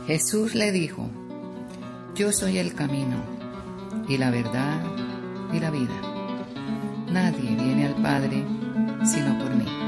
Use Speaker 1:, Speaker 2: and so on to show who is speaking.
Speaker 1: Jesús le dijo: Yo soy el camino, y la verdad, y la vida. Nadie viene al Padre sino por mí.